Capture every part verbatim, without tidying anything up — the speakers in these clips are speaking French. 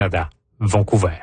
Canada, Vancouver.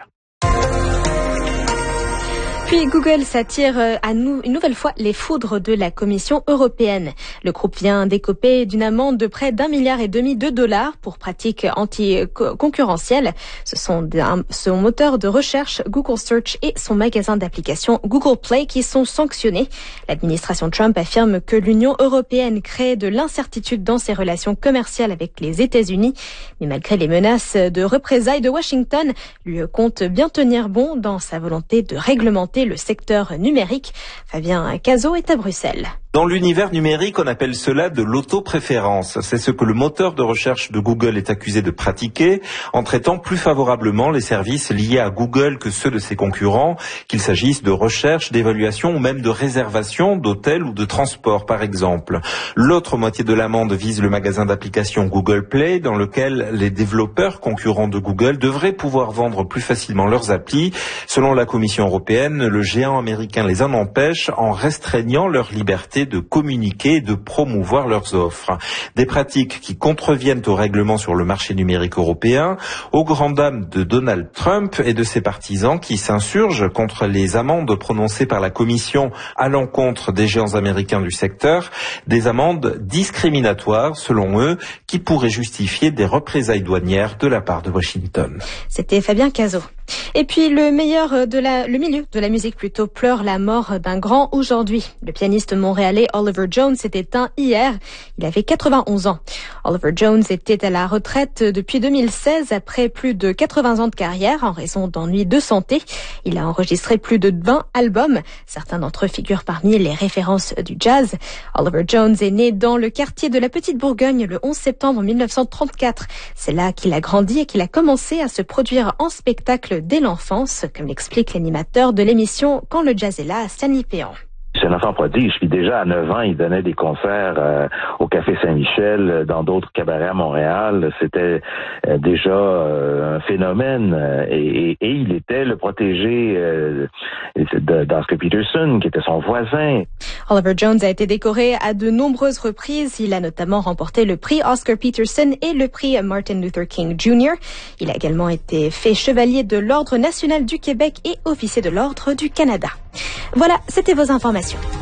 Puis Google s'attire à nous, une nouvelle fois les foudres de la Commission européenne. Le groupe vient d'écoper d'une amende de près d'un milliard et demi de dollars pour pratiques anti-concurrentielles. Ce sont son moteur de recherche Google Search et son magasin d'applications Google Play qui sont sanctionnés. L'administration Trump affirme que l'Union européenne crée de l'incertitude dans ses relations commerciales avec les États-Unis. Mais malgré les menaces de représailles de Washington, lui compte bien tenir bon dans sa volonté de réglementer le secteur numérique. Fabien Cazot est à Bruxelles. Dans l'univers numérique, on appelle cela de l'autopréférence. C'est ce que le moteur de recherche de Google est accusé de pratiquer en traitant plus favorablement les services liés à Google que ceux de ses concurrents, qu'il s'agisse de recherche, d'évaluation ou même de réservation d'hôtels ou de transport par exemple. L'autre moitié de l'amende vise le magasin d'applications Google Play dans lequel les développeurs concurrents de Google devraient pouvoir vendre plus facilement leurs applis. Selon la Commission européenne, le géant américain les en empêche en restreignant leur liberté de communiquer et de promouvoir leurs offres. Des pratiques qui contreviennent aux règlements sur le marché numérique européen, aux grandes dames de Donald Trump et de ses partisans qui s'insurgent contre les amendes prononcées par la Commission à l'encontre des géants américains du secteur, des amendes discriminatoires selon eux qui pourraient justifier des représailles douanières de la part de Washington. C'était Fabien Cazot. Et puis le meilleur de la, le milieu de la musique plutôt pleure la mort d'un grand aujourd'hui. Le pianiste montréalais Oliver Jones s'est éteint hier. Il avait quatre-vingt-onze ans. Oliver Jones était à la retraite depuis deux mille seize après plus de quatre-vingts ans de carrière en raison d'ennuis de santé. Il a enregistré plus de vingt albums. Certains d'entre eux figurent parmi les références du jazz. Oliver Jones est né dans le quartier de la Petite Bourgogne le onze septembre mille neuf cent trente-quatre. C'est là qu'il a grandi et qu'il a commencé à se produire en spectacle dès l'enfance, comme l'explique l'animateur de l'émission Quand le jazz est là, Stanley Péan. C'est un enfant prodige. Puis déjà, à neuf ans, il donnait des concerts euh, au Café Saint-Michel, euh, dans d'autres cabarets à Montréal. C'était euh, déjà euh, un phénomène. Euh, et, et, et il était le protégé euh, d'Oscar Peterson, qui était son voisin. Oliver Jones a été décoré à de nombreuses reprises. Il a notamment remporté le prix Oscar Peterson et le prix Martin Luther King junior Il a également été fait chevalier de l'Ordre national du Québec et officier de l'Ordre du Canada. Voilà, c'était vos informations.